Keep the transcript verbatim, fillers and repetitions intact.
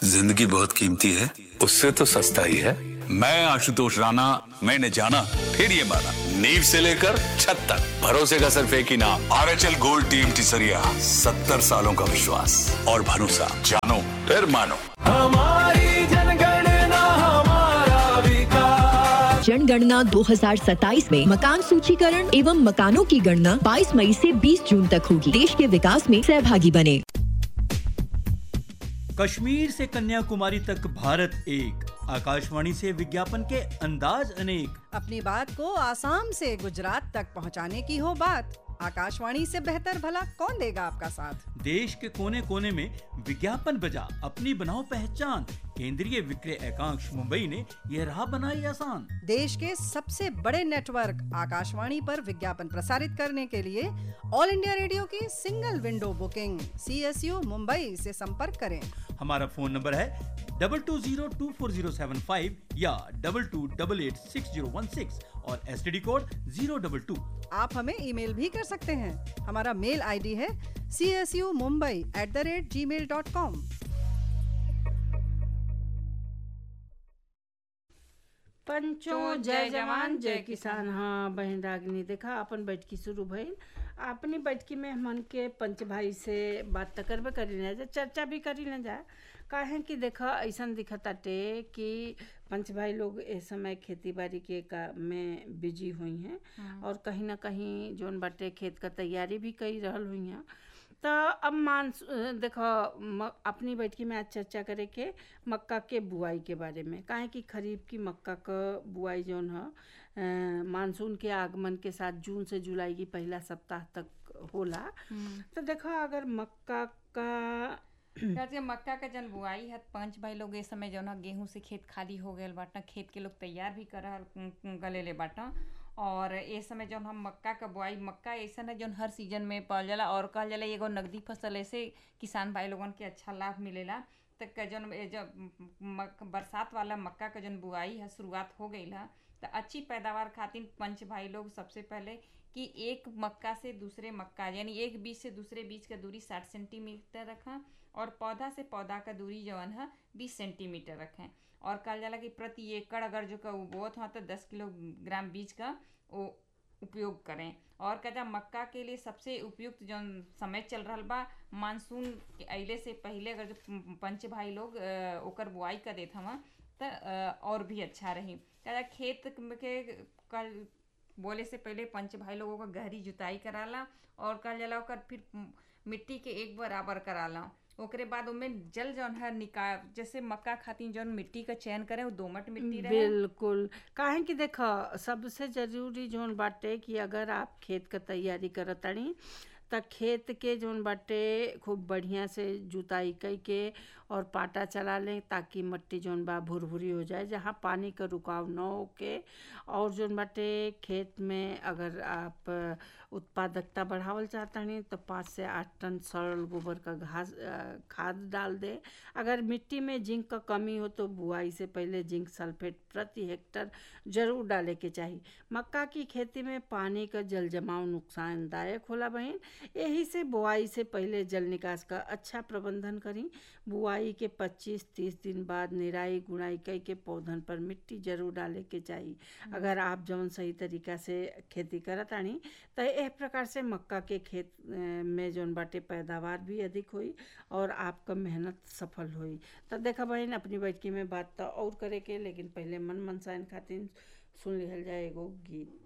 जिंदगी बहुत कीमती है, उससे तो सस्ता ही है। मैं आशुतोष राणा, मैंने जाना फिर ये माना, नींव से लेकर छत तक भरोसे का सिर्फ एक ही नाम, आर एच एल गोल्ड टीम टिसरिया। सत्तर सालों का विश्वास और भरोसा, जानो फिर मानो। हमारी जनगणना हमारा विकास। जनगणना दो हज़ार सत्ताईस में मकान सूचीकरण एवं मकानों की गणना बाईस मई से बीस जून तक होगी। देश के विकास में सहभागी बने। कश्मीर से कन्याकुमारी तक भारत एक, आकाशवाणी से विज्ञापन के अंदाज अनेक। अपनी बात को आसाम से गुजरात तक पहुंचाने की हो बात, आकाशवाणी से बेहतर भला कौन देगा आपका साथ। देश के कोने कोने में विज्ञापन बजा, अपनी बनाओ पहचान। केंद्रीय विक्रय एकांश मुंबई ने यह राह बनाई आसान। देश के सबसे बड़े नेटवर्क आकाशवाणी पर विज्ञापन प्रसारित करने के लिए ऑल इंडिया रेडियो की single window booking C S U Mumbai से संपर्क करें। हमारा फोन नंबर है डबल टू जीरो टू फोर जीरो सेवन फाइव या double two double at six zero one six और S T D code zero double two. आप हमें ईमेल भी कर सकते हैं। हमारा मेल आईडी है C S U Mumbai at the rate जी मेल डॉट कॉम। पंचो जय जवान जय किसान। हाँ बहन रागिनी, देखा अपन बैठकी शुरू भइल। अपनी बैठकी में हमन के पंच भाई से बात त करबे करी ना जाए, चर्चा भी करी ना जाए। काहे कि देखा ऐसा दिखताटे कि पंच भाई लोग इस समय खेती बाड़ी के का में बिजी हुई हैं और कहीं ना कहीं जोन बाटे खेत का तैयारी भी कई रहल हुई हैं। तो अब मान देखो अपनी बैठकी में आज चर्चा करे के मक्का के बुआई के बारे में। काहे कि खरीफ की मक्का का बुआई जौन है मानसून के आगमन के साथ जून से जुलाई की पहला सप्ताह तक होला। तो देखो अगर मक्का का कहते मक्का का जन बुआई है, पंच भाई लोग इस समय जौन गेहूं से खेत खाली हो गए बाटा, खेत के लोग तैयार भी कर गले ले बाटा। और इस समय जौन हम मक्का का बुआई, मक्का ऐसा है जौन हर सीजन में पाल जाला और कहल जाला एगो नगदी फसल, ऐसे किसान भाई लोगन के अच्छा लाभ मिलेला। तक जौन जब बरसात वाला मक्का का जौन बुआई है शुरुआत हो गई है, तो अच्छी पैदावार खातिर पंच भाई लोग सबसे पहले कि एक मक्का से दूसरे मक्का यानी एक बीज से दूसरे बीज का दूरी साठ सेंटीमीटर रखें और पौधा से पौधा का दूरी जौन है बीस सेंटीमीटर रखें। और कहा जाला कि प्रति एकड़ अगर जो का उगोत हो तो दस किलोग्राम बीज का वो उपयोग करें। और कहता मक्का के लिए सबसे उपयुक्त जो समय चल रहा बा मानसून के अइले से पहले अगर जो पंच भाई लोग ओकर बुआई कर देत हवा तो और भी अच्छा रही। कहता खेत के कल बोले से पहले पंच भाई लोगों का गहरी जुताई कराला और कल जला ओकर फिर मिट्टी के एक बराबर कराला। ओकरे बाद उनमें जल जौन है निकाल, जैसे मक्का खातिर जौन मिट्टी का चयन करें वो दोमट मिट्टी रहे। बिल्कुल, काहे कि देखा सबसे जरूरी जौन बाटे कि अगर आप खेत का तैयारी करतानी त खेत के जौन बाटे खूब बढ़िया से जुताई कई के और पाटा चला लें ताकि मिट्टी जौन बा भुरभुरी हो जाए, जहाँ पानी का रुकाव न होके। और जौन बाटे खेत में अगर आप उत्पादकता बढ़ावल चाहता नहीं तो पाँच से आठ टन सरल गोबर का घास खाद डाल दे। अगर मिट्टी में जिंक का कमी हो तो बुआई से पहले जिंक सल्फेट प्रति हेक्टर जरूर डाले के चाहिए। मक्का की खेती में पानी का जल जमाव नुकसानदायक होला बहन, यही से बुआई से पहले जल निकास का अच्छा प्रबंधन करी। बुआई के पच्चीस तीस दिन बाद निराई गुड़ाई कई के पौधन पर मिट्टी जरूर डाले के चाहिए। अगर आप जौन सही तरीका से खेती करत आनी तो इस प्रकार से मक्का के खेत में जौन बाटे पैदावार भी अधिक हुई और आपका मेहनत सफल हुई। तब देखा बहन अपनी बैठकी में बात तो और करे के, लेकिन पहले मन मनसाइन खातिर सुन लिहल जाए एगो गीत।